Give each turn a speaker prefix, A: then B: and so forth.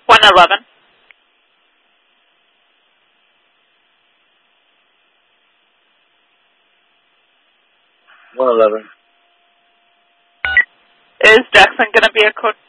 A: 111.
B: 111.
A: Is Jackson going to be a coach?